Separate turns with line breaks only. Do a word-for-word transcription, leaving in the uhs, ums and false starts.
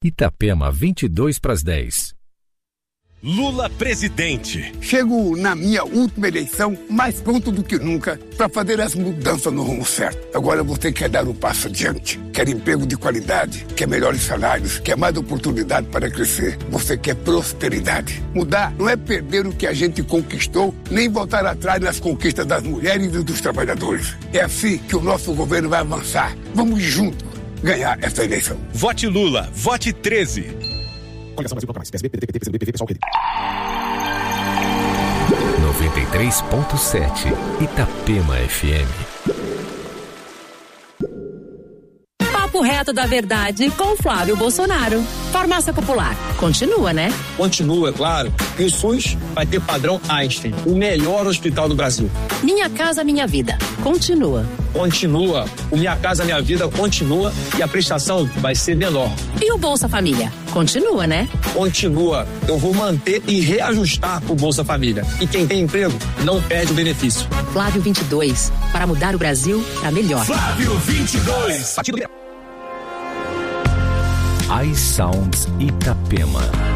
Itapema, vinte e dois para as dez.
Lula presidente.
Chego na minha última eleição mais pronto do que nunca para fazer as mudanças no rumo certo. Agora você quer dar um passo adiante, quer emprego de qualidade, quer melhores salários, quer mais oportunidade para crescer. Você quer prosperidade. Mudar não é perder o que a gente conquistou, nem voltar atrás nas conquistas das mulheres e dos trabalhadores. É assim que o nosso governo vai avançar. Vamos juntos ganhar essa eleição.
Vote Lula, vote treze.
Coligação Brasil P S B, P D T, P C B, P V, pessoal, P D.
noventa e três ponto sete Itapema F M.
Papo reto da verdade com Flávio Bolsonaro. Farmácia Popular. Continua, né?
Continua, claro. E o SUS vai ter padrão Einstein, o melhor hospital do Brasil.
Minha Casa Minha Vida. Continua.
Continua. O Minha Casa Minha Vida continua e a prestação vai ser menor.
E o Bolsa Família? Continua, né?
Continua. Eu vou manter e reajustar o Bolsa Família. E quem tem emprego não perde o benefício.
Flávio vinte e dois. Para mudar o Brasil para melhor.
Flávio vinte e dois.
iSounds Itapema.